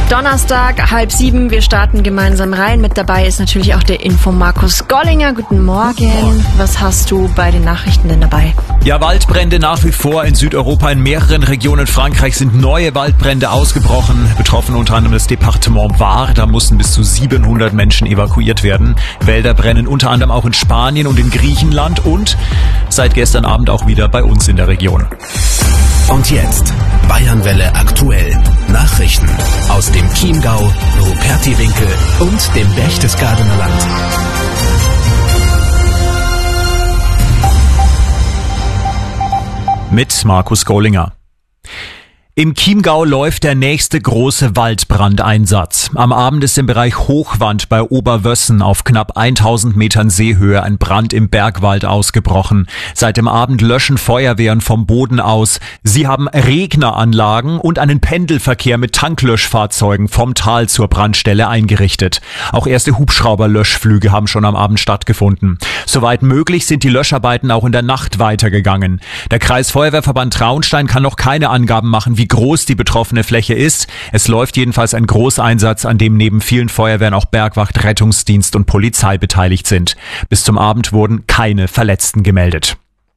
Donnerstag, 6:30. Wir starten gemeinsam rein. Mit dabei ist natürlich auch der Info Markus Gollinger. Guten Morgen. Was hast du bei den Nachrichten denn dabei? Ja, Waldbrände nach wie vor in Südeuropa. In mehreren Regionen Frankreichs sind neue Waldbrände ausgebrochen. Betroffen unter anderem das Departement Var. Da mussten bis zu 700 Menschen evakuiert werden. Wälder brennen unter anderem auch in Spanien und in Griechenland und seit gestern Abend auch wieder bei uns in der Region. Und jetzt Bayernwelle aktuell. Nachrichten aus dem Chiemgau, Rupertiwinkel und dem Berchtesgadener Land. Mit Markus Gollinger. Im Chiemgau läuft der nächste große Waldbrandeinsatz. Am Abend ist im Bereich Hochwand bei Oberwössen auf knapp 1000 Metern Seehöhe ein Brand im Bergwald ausgebrochen. Seit dem Abend löschen Feuerwehren vom Boden aus. Sie haben Regneranlagen und einen Pendelverkehr mit Tanklöschfahrzeugen vom Tal zur Brandstelle eingerichtet. Auch erste Hubschrauberlöschflüge haben schon am Abend stattgefunden. Soweit möglich sind die Löscharbeiten auch in der Nacht weitergegangen. Der Kreisfeuerwehrverband Traunstein kann noch keine Angaben machen, wie groß die betroffene Fläche ist. Es läuft jedenfalls ein Großeinsatz, an dem neben vielen Feuerwehren auch Bergwacht, Rettungsdienst und Polizei beteiligt sind. Bis zum Abend wurden keine Verletzten gemeldet.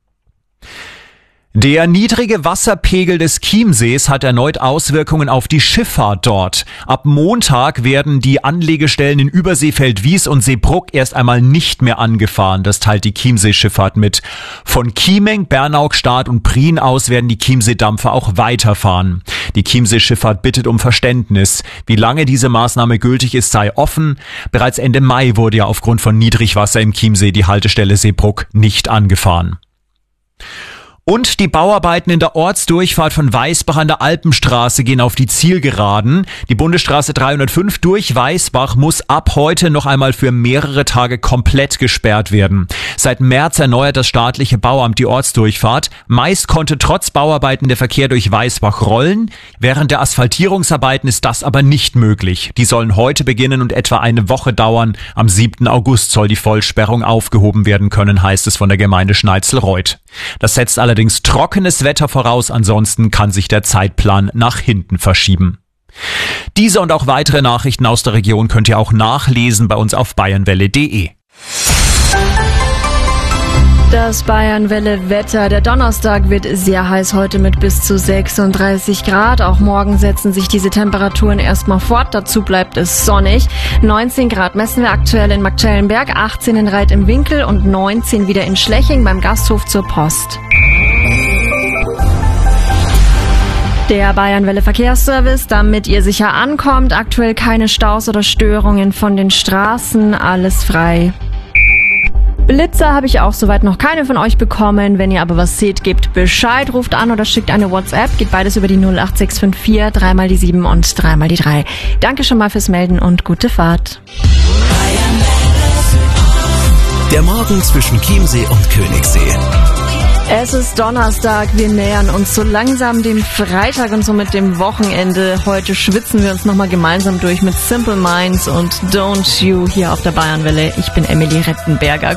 Der niedrige Wasserpegel des Chiemsees hat erneut Auswirkungen auf die Schifffahrt dort. Ab Montag werden die Anlegestellen in Überseefeldwies und Seebruck erst einmal nicht mehr angefahren. Das teilt die Chiemsee-Schifffahrt mit. Von Chiemeng, Bernaug, Stad und Prien aus werden die Chiemsee-Dampfer auch weiterfahren. Die Chiemsee-Schifffahrt bittet um Verständnis. Wie lange diese Maßnahme gültig ist, sei offen. Bereits Ende Mai wurde ja aufgrund von Niedrigwasser im Chiemsee die Haltestelle Seebruck nicht angefahren. Und die Bauarbeiten in der Ortsdurchfahrt von Weißbach an der Alpenstraße gehen auf die Zielgeraden. Die Bundesstraße 305 durch Weißbach muss ab heute noch einmal für mehrere Tage komplett gesperrt werden. Seit März erneuert das staatliche Bauamt die Ortsdurchfahrt. Meist konnte trotz Bauarbeiten der Verkehr durch Weißbach rollen. Während der Asphaltierungsarbeiten ist das aber nicht möglich. Die sollen heute beginnen und etwa eine Woche dauern. Am 7. August soll die Vollsperrung aufgehoben werden können, heißt es von der Gemeinde Schneizelreuth. Das setzt allerdings trockenes Wetter voraus, ansonsten kann sich der Zeitplan nach hinten verschieben. Diese und auch weitere Nachrichten aus der Region könnt ihr auch nachlesen bei uns auf bayernwelle.de. Das Bayernwelle-Wetter. Der Donnerstag wird sehr heiß heute mit bis zu 36 Grad. Auch morgen setzen sich diese Temperaturen erstmal fort. Dazu bleibt es sonnig. 19 Grad messen wir aktuell in Marktschellenberg, 18 in Reit im Winkel und 19 wieder in Schleching beim Gasthof zur Post. Der Bayernwelle Verkehrsservice, damit ihr sicher ankommt. Aktuell keine Staus oder Störungen von den Straßen. Alles frei. Blitzer habe ich auch soweit noch keine von euch bekommen. Wenn ihr aber was seht, gebt Bescheid, ruft an oder schickt eine WhatsApp. Geht beides über die 08654 3 die 7 und 3 die 3. Danke schon mal fürs Melden und gute Fahrt. Der Morgen zwischen Chiemsee und Königssee. Es ist Donnerstag, wir nähern uns so langsam dem Freitag und somit dem Wochenende. Heute schwitzen wir uns nochmal gemeinsam durch mit Simple Minds und Don't You hier auf der Bayernwelle. Ich bin Emily Rettenberger.